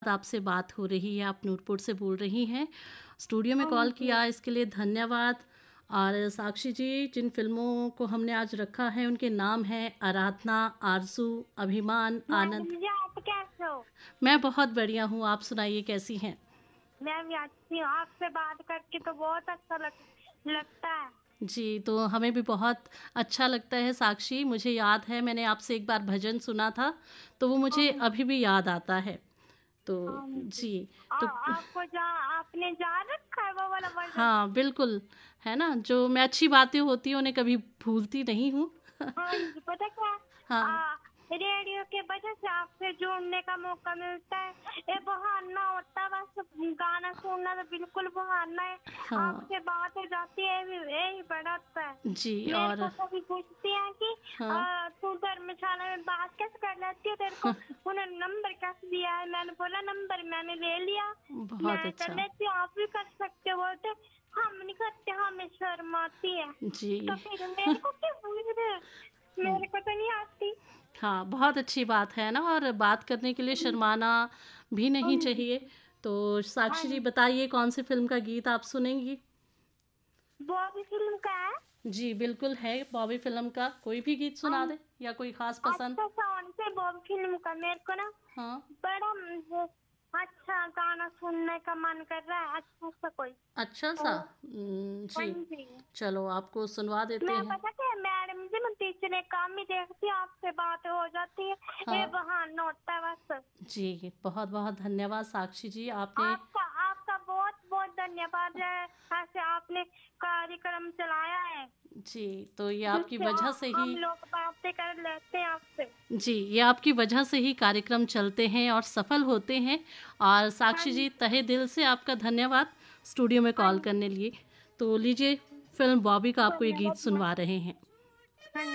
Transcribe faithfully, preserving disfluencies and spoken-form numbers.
आपसे बात हो रही है, आप नूरपुर से बोल रही हैं। स्टूडियो में हाँ कॉल जी। किया इसके लिए धन्यवाद। और साक्षी जी, जिन फ़िल्मों को हमने आज रखा है उनके नाम हैं आराधना, आरज़ू, अभिमान, आनंद। मैडम जी, आप कैसे हो? मैं बहुत बढ़िया हूँ, आप सुनाइए कैसी हैं? मैं भी अच्छी हूँ। आपसे बात करके तो बहुत अच्छा लग लगता है। जी, तो हमें भी बहुत अच्छा लगता है साक्षी। मुझे याद है मैंने आपसे एक बार भजन सुना था, तो वो हाँ मुझे जी। अभी भी याद आता है। तो हाँ जी। जी, आ, तो आपको जा आपने जान रखा है वो वाला वर्जन? हाँ, बिल्कुल, है ना? जो मैं अच्छी बातें होती हैं उन्हें कभी भूलती नहीं हूँ। हाँ जी, पता क्या? हाँ, आ, रेडियो के वजह से आपसे जुड़ने का मौका मिलता है। ये बहाना होता है, बस गाना सुनना तो बिल्कुल बहाना है। हाँ, आपसे बात हो जाती है, यही यही बड़ा होता है। जी मेरे और को कभी पूछती हैं कि हाँ, आ, तू धर्मशाला में बात कैसे कर लेती है, तेरे को उन्होंने नंबर कैसे दिया है? मैंने बोला नंबर मैंने ले लिया, बहुत मैं कर अच्छा। लेती हूँ, आप भी कर सकते हो। बोलते हम नहीं करते, हमें शर्म आती है। तो जी, फिर मेरे को क्यों पूछ रहे हैं? मेरे को तो नहीं आती। हाँ, बहुत अच्छी बात है ना और बात करने के लिए शर्माना भी हाँ नहीं जी। चाहिए। तो हाँ साक्षी जी जी। बताइए कौन-सी फ़िल्म का गीत आप सुनेंगी? वो भी फिल्म का है। जी, बिल्कुल है बॉबी फ़िल्म का, कोई भी गीत हाँ सुना दें या कोई ख़ास पसंद? अच्छा सॉन्ग से वो फिल्म का मेरे को ना हाँ, बड़ा मुझे अच्छा गाना सुनने का मन कर रहा है, अच्छा सा कोई। अच्छा-सा? तो उम, हाँ जी, जी। चलो आपको सुनवा देते मैं हैं। पता क्या मैडम जी, मैं तीसरे काम ही देखती हूँ, आपसे बात हो जाती है। ये हाँ। बहाना होता है बस। जी, बहुत-बहुत धन्यवाद साक्षी जी, आपने आपका आपका बहुत बहुत धन्यवाद है, ऐसे आपने कार्यक्रम चलाया है जी, तो ये आपकी जिससे वजह हम से ही हम लोग बातें कर लेते हैं आपसे। जी, ये आपकी वजह से ही कार्यक्रम चलते हैं और सफल होते हैं और हाँ साक्षी जी जी। तहे दिल से आपका धन्यवाद स्टूडियो में हाँ कॉल जी। करने लिए। तो लीजिए फ़िल्म बॉबी का आपको ये गीत धन्यवाद। सुनवा रहे हैं।